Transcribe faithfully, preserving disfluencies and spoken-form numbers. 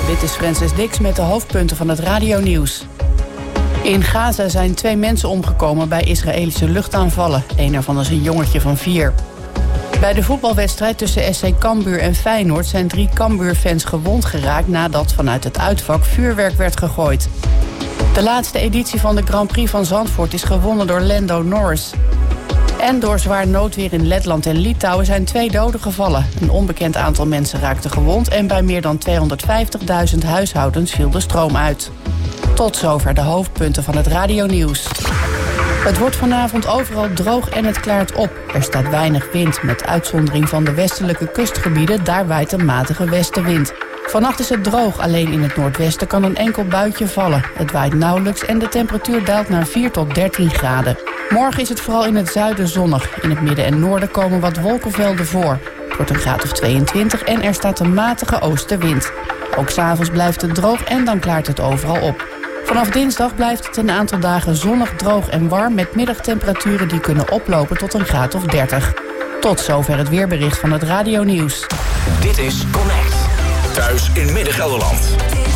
Dit is Francis Dix met de hoofdpunten van het radionieuws. In Gaza zijn twee mensen omgekomen bij Israëlische luchtaanvallen. Een ervan is een jongetje van vier. Bij de voetbalwedstrijd tussen S C Cambuur en Feyenoord zijn drie Cambuur-fans gewond geraakt nadat vanuit het uitvak vuurwerk werd gegooid. De laatste editie van de Grand Prix van Zandvoort is gewonnen door Lando Norris. En door zwaar noodweer in Letland en Litouwen zijn twee doden gevallen. Een onbekend aantal mensen raakte gewond en bij meer dan tweehonderdvijftigduizend huishoudens viel de stroom uit. Tot zover de hoofdpunten van het radionieuws. Het wordt vanavond overal droog en het klaart op. Er staat weinig wind, met uitzondering van de westelijke kustgebieden. Daar waait een matige westenwind. Vannacht is het droog, alleen in het noordwesten kan een enkel buitje vallen. Het waait nauwelijks en de temperatuur daalt naar vier tot dertien graden. Morgen is het vooral in het zuiden zonnig. In het midden en noorden komen wat wolkenvelden voor. Het wordt een graad of tweeëntwintig en er staat een matige oostenwind. Ook 's avonds blijft het droog en dan klaart het overal op. Vanaf dinsdag blijft het een aantal dagen zonnig, droog en warm met middagtemperaturen die kunnen oplopen tot een graad of dertig. Tot zover het weerbericht van het radionieuws. Dit is Connect. Thuis in Midden-Gelderland.